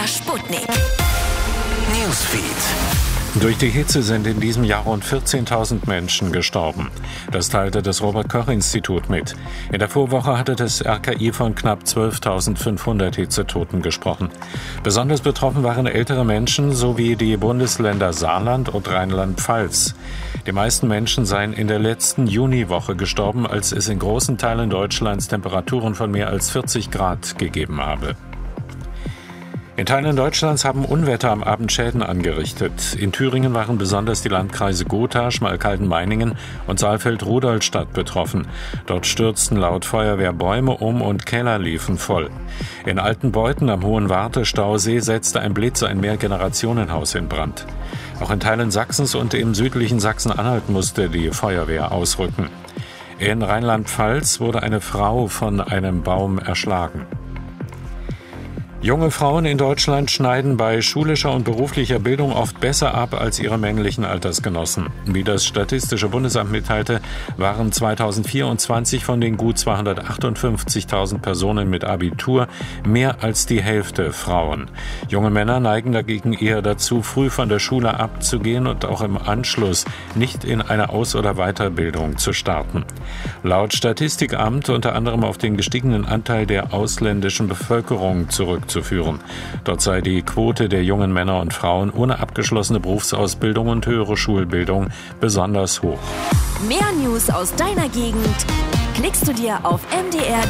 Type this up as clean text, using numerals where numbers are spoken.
Sputnik. Newsfeed. Durch die Hitze sind in diesem Jahr rund 14.000 Menschen gestorben. Das teilte das Robert-Koch-Institut mit. In der Vorwoche hatte das RKI von knapp 12.500 Hitzetoten gesprochen. Besonders betroffen waren ältere Menschen sowie die Bundesländer Saarland und Rheinland-Pfalz. Die meisten Menschen seien in der letzten Juniwoche gestorben, als es in großen Teilen Deutschlands Temperaturen von mehr als 40 Grad gegeben habe. In Teilen Deutschlands haben Unwetter am Abend Schäden angerichtet. In Thüringen waren besonders die Landkreise Gotha, Schmalkalden-Meiningen und Saalfeld-Rudolstadt betroffen. Dort stürzten laut Feuerwehr Bäume um und Keller liefen voll. In Altenbeuthen am Hohen Warthe-Stausee setzte ein Blitz ein Mehrgenerationenhaus in Brand. Auch in Teilen Sachsens und im südlichen Sachsen-Anhalt musste die Feuerwehr ausrücken. In Rheinland-Pfalz wurde eine Frau von einem Baum erschlagen. Junge Frauen in Deutschland schneiden bei schulischer und beruflicher Bildung oft besser ab als ihre männlichen Altersgenossen. Wie das Statistische Bundesamt mitteilte, waren 2024 von den gut 258.000 Personen mit Abitur mehr als die Hälfte Frauen. Junge Männer neigen dagegen eher dazu, früh von der Schule abzugehen und auch im Anschluss nicht in eine Aus- oder Weiterbildung zu starten. Laut Statistikamt unter anderem auf den gestiegenen Anteil der ausländischen Bevölkerung zurückzuführen. Dort sei die Quote der jungen Männer und Frauen ohne abgeschlossene Berufsausbildung und höhere Schulbildung besonders hoch. Mehr News aus deiner Gegend klickst du dir auf mdr.de/news.